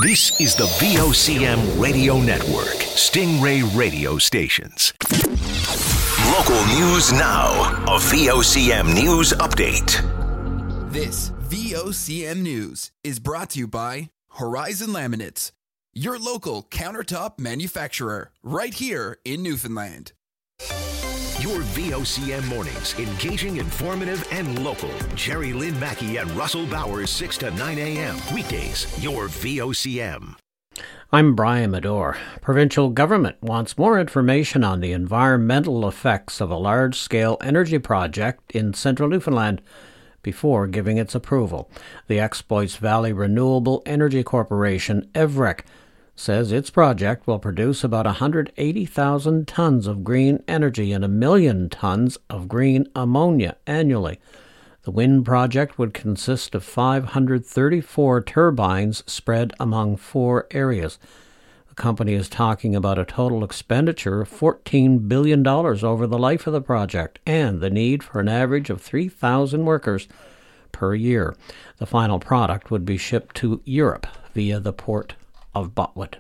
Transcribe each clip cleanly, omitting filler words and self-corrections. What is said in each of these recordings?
This is the VOCM Radio Network, Stingray Radio Stations. Local news now, a VOCM news update. This VOCM news is brought to you by Horizon Laminates, your local countertop manufacturer, right here in Newfoundland. Your VOCM mornings, engaging, informative, and local. Jerry Lynn Mackey and Russell Bowers, 6 to 9 a.m. Weekdays, your VOCM. I'm Brian Medore. Provincial government wants more information on the environmental effects of a large-scale energy project in central Newfoundland before giving its approval. The Exploits Valley Renewable Energy Corporation, EVREC, says its project will produce about 180,000 tons of green energy and 1 million tons of green ammonia annually. The wind project would consist of 534 turbines spread among 4 areas. The company is talking about a total expenditure of $14 billion over the life of the project and the need for an average of 3,000 workers per year. The final product would be shipped to Europe via the port of Botwood.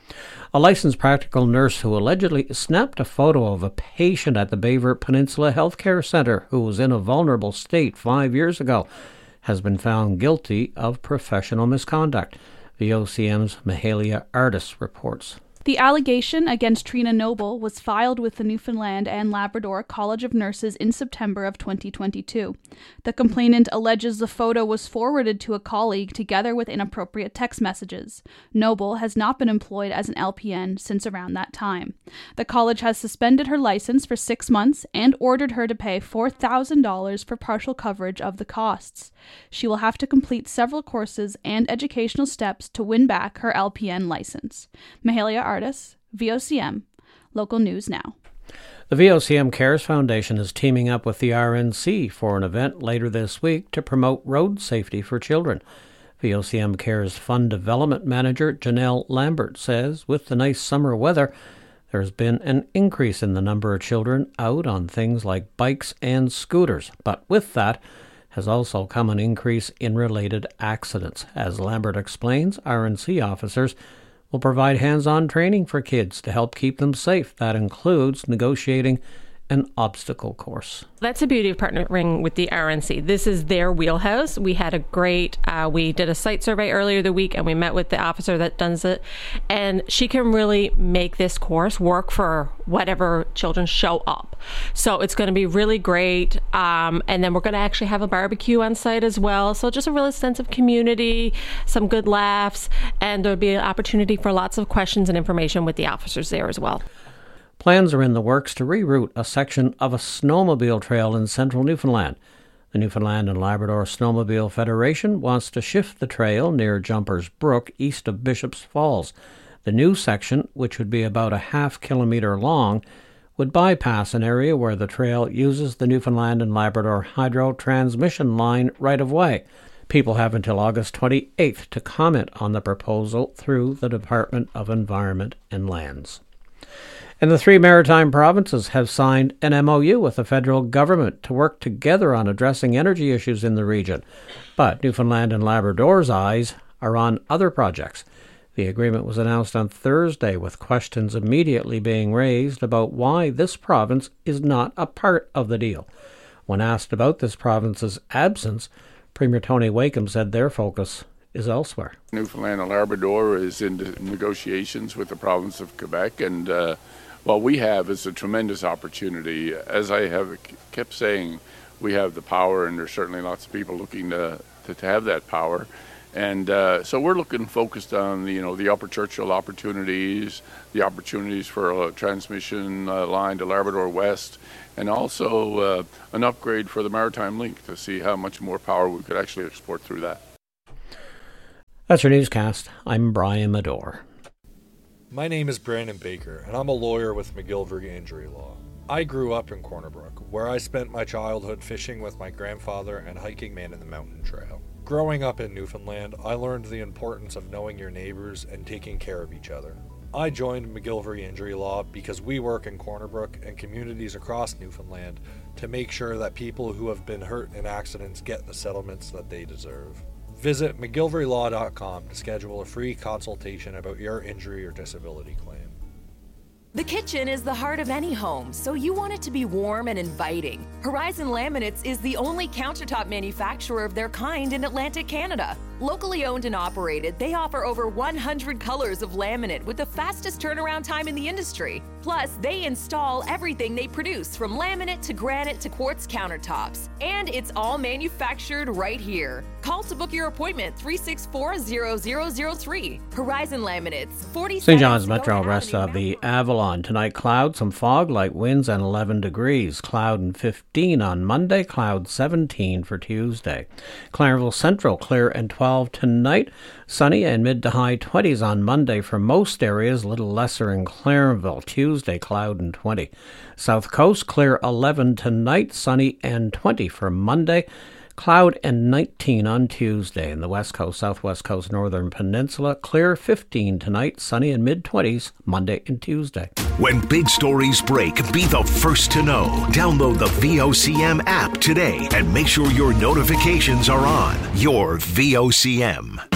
A licensed practical nurse who allegedly snapped a photo of a patient at the Bayvert Peninsula Healthcare Centre who was in a vulnerable state 5 years ago has been found guilty of professional misconduct. VOCM's Mahalia Artis reports. The allegation against Trina Noble was filed with the Newfoundland and Labrador College of Nurses in September of 2022. The complainant alleges the photo was forwarded to a colleague together with inappropriate text messages. Noble has not been employed as an LPN since around that time. The college has suspended her license for 6 months and ordered her to pay $4,000 for partial coverage of the costs. She will have to complete several courses and educational steps to win back her LPN license. Mahalia Artis, VOCM, Local News Now. The VOCM Cares Foundation is teaming up with the RNC for an event later this week to promote road safety for children. VOCM Cares Fund Development Manager Janelle Lambert says with the nice summer weather, there's been an increase in the number of children out on things like bikes and scooters. But with that has also come an increase in related accidents. As Lambert explains, RNC officers will provide hands-on training for kids to help keep them safe. That includes negotiating an obstacle course. That's the beauty of partnering with the RNC. This is their wheelhouse. We had a great, we did a site survey earlier the week and we met with the officer that does it. And she can really make this course work for whatever children show up. So it's going to be really great. And then we're going to actually have a barbecue on site as well. So just a real sense of community, some good laughs, and there'll be an opportunity for lots of questions and information with the officers there as well. Plans are in the works to reroute a section of a snowmobile trail in central Newfoundland. The Newfoundland and Labrador Snowmobile Federation wants to shift the trail near Jumpers Brook east of Bishop's Falls. The new section, which would be about a half-kilometre long, would bypass an area where the trail uses the Newfoundland and Labrador Hydro Transmission Line right-of-way. People have until August 28th to comment on the proposal through the Department of Environment and Lands. And the 3 maritime provinces have signed an MOU with the federal government to work together on addressing energy issues in the region. But Newfoundland and Labrador's eyes are on other projects. The agreement was announced on Thursday, with questions immediately being raised about why this province is not a part of the deal. When asked about this province's absence, Premier Tony Wakeham said their focus is elsewhere. Newfoundland and Labrador is in negotiations with the province of Quebec, and what we have is a tremendous opportunity. As I have kept saying, we have the power, and there's certainly lots of people looking to have that power. And so we're focused on the Upper Churchill opportunities, the opportunities for a transmission line to Labrador West, and also an upgrade for the Maritime Link to see how much more power we could actually export through that. That's your newscast. I'm Brian Medore. My name is Brandon Baker, and I'm a lawyer with McGillivray Injury Law. I grew up in Corner Brook, where I spent my childhood fishing with my grandfather and hiking Man in the Mountain Trail. Growing up in Newfoundland, I learned the importance of knowing your neighbors and taking care of each other. I joined McGillivray Injury Law because we work in Corner Brook and communities across Newfoundland to make sure that people who have been hurt in accidents get the settlements that they deserve. Visit McGilveryLaw.com to schedule a free consultation about your injury or disability claim. The kitchen is the heart of any home, so you want it to be warm and inviting. Horizon Laminates is the only countertop manufacturer of their kind in Atlantic Canada. Locally owned and operated, they offer over 100 colors of laminate with the fastest turnaround time in the industry. Plus, they install everything they produce, from laminate to granite to quartz countertops. And it's all manufactured right here. Call to book your appointment, 364-0003. Horizon Laminates, 47 St. John's Metro, rest of the Avalon. Tonight, cloud, some fog, light winds, and 11 degrees. Cloud and 15 on Monday, cloud 17 for Tuesday. Clarenville Central, clear and 12 tonight. Sunny and mid to high 20s on Monday for most areas, a little lesser in Clarenville. Tuesday, cloud and 20. South Coast, clear 11 tonight, sunny and 20 for Monday. Cloud and 19 on Tuesday. In the West Coast, Southwest Coast, Northern Peninsula, clear 15 tonight, sunny and mid-20s Monday and Tuesday. When big stories break, be the first to know. Download the VOCM app today and make sure your notifications are on. Your VOCM.